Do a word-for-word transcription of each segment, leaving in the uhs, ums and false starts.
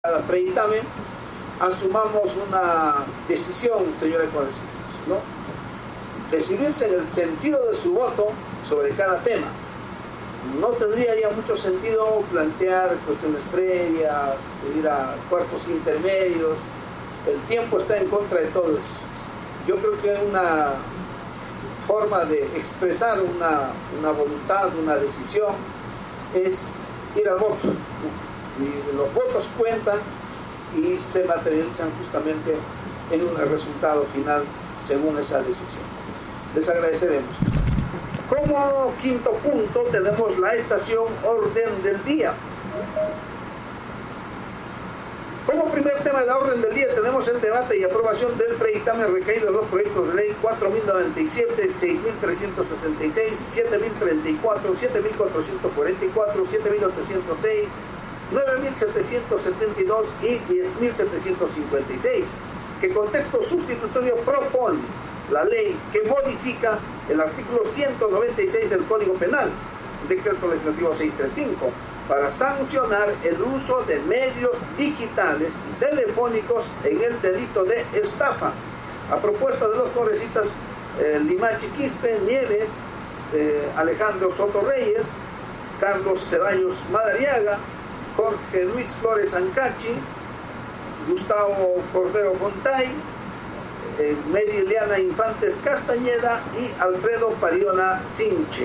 predictamen, asumamos una decisión, señores congresistas, ¿no? Decidirse en el sentido de su voto sobre cada tema. No tendría ya mucho sentido plantear cuestiones previas, ir a cuerpos intermedios. El tiempo está en contra de todo eso. Yo creo que una forma de expresar una, una voluntad, una decisión, es ir al voto. Y los votos cuentan y se materializan justamente en un resultado final según esa decisión. Les agradeceremos. Como quinto punto tenemos la estación orden del día. Como primer tema de la orden del día tenemos el debate y aprobación del predictamen recaído en los proyectos de ley cuatro mil noventa y siete, seis mil trescientos sesenta y seis, siete mil treinta y cuatro, siete mil cuatrocientos cuarenta y cuatro, siete mil ochocientos seis, nueve mil setecientos setenta y dos y diez mil setecientos cincuenta y seis, que con texto sustitutorio propone la ley que modifica el artículo ciento noventa y seis del Código Penal, decreto legislativo seiscientos treinta y cinco, para sancionar el uso de medios digitales y telefónicos en el delito de estafa, a propuesta de los congresistas eh, Limache Quispe, Nieves, eh, Alejandro Soto Reyes, Carlos Ceballos Madariaga, Jorge Luis Flores Ancachi, Gustavo Cordero Fontay, eh, Mary Eliana Infantes Castañeda y Alfredo Pariona Sinche.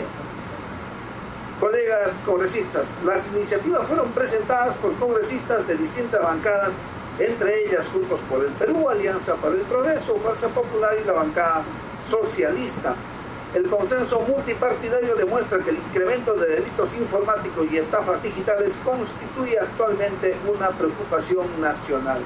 Colegas congresistas, las iniciativas fueron presentadas por congresistas de distintas bancadas, entre ellas Juntos por el Perú, Alianza para el Progreso, Fuerza Popular y la bancada socialista. El consenso multipartidario demuestra que el incremento de delitos informáticos y estafas digitales constituye actualmente una preocupación nacional.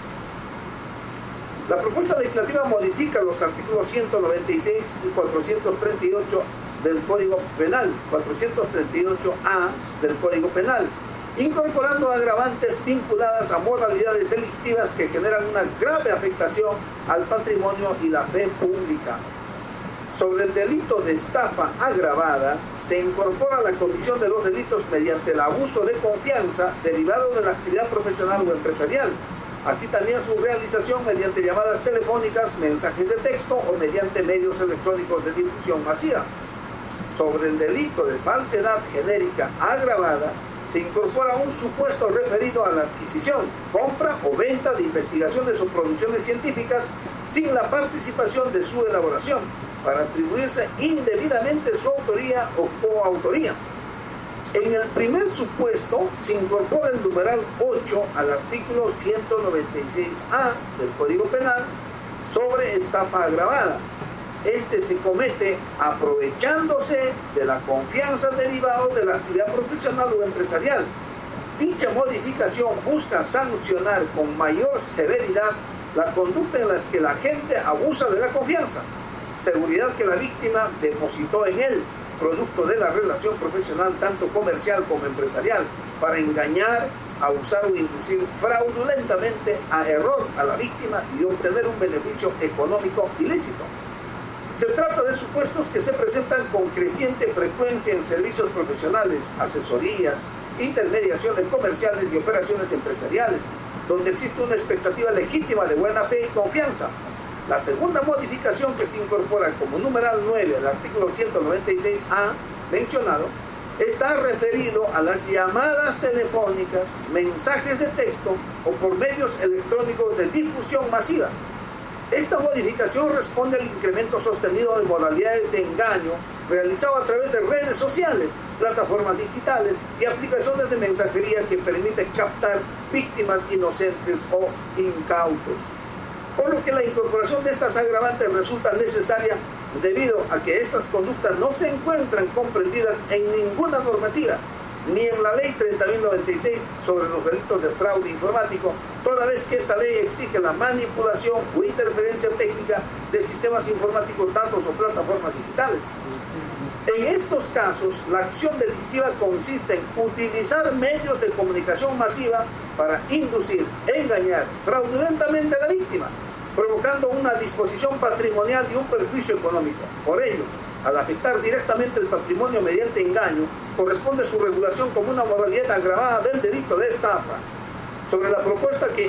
La propuesta legislativa modifica los artículos ciento noventa y seis y cuatrocientos treinta y ocho del Código Penal, cuatrocientos treinta y ocho A del Código Penal, incorporando agravantes vinculadas a modalidades delictivas que generan una grave afectación al patrimonio y la fe pública. Sobre el delito de estafa agravada, se incorpora la comisión de los delitos mediante el abuso de confianza derivado de la actividad profesional o empresarial, así también su realización mediante llamadas telefónicas, mensajes de texto o mediante medios electrónicos de difusión masiva. Sobre el delito de falsedad genérica agravada, se incorpora un supuesto referido a la adquisición, compra o venta de investigaciones o producciones científicas sin la participación de su elaboración, para atribuirse indebidamente su autoría o coautoría. En el primer supuesto se incorpora el numeral ocho al artículo ciento noventa y seis A del Código Penal sobre estafa agravada. Este se comete aprovechándose de la confianza derivada de la actividad profesional o empresarial. Dicha modificación busca sancionar con mayor severidad la conducta en la que la gente abusa de la confianza, seguridad que la víctima depositó en él, producto de la relación profesional tanto comercial como empresarial, para engañar, abusar o inducir fraudulentamente a error a la víctima y obtener un beneficio económico ilícito. Se trata de supuestos que se presentan con creciente frecuencia en servicios profesionales, asesorías, intermediaciones comerciales y operaciones empresariales, donde existe una expectativa legítima de buena fe y confianza. La segunda modificación que se incorpora como numeral nueve al artículo ciento noventa y seis A mencionado está referido a las llamadas telefónicas, mensajes de texto o por medios electrónicos de difusión masiva. Esta modificación responde al incremento sostenido de modalidades de engaño realizado a través de redes sociales, plataformas digitales y aplicaciones de mensajería que permiten captar víctimas inocentes o incautos. Por lo que la incorporación de estas agravantes resulta necesaria debido a que estas conductas no se encuentran comprendidas en ninguna normativa, ni en la ley treinta mil noventa y seis sobre los delitos de fraude informático, toda vez que esta ley exige la manipulación o interferencia técnica de sistemas informáticos, datos o plataformas digitales. En estos casos, la acción delictiva consiste en utilizar medios de comunicación masiva para inducir, engañar fraudulentamente a la víctima, provocando una disposición patrimonial y un perjuicio económico. Por ello, al afectar directamente el patrimonio mediante engaño, corresponde su regulación como una modalidad agravada del delito de estafa. sobre la propuesta que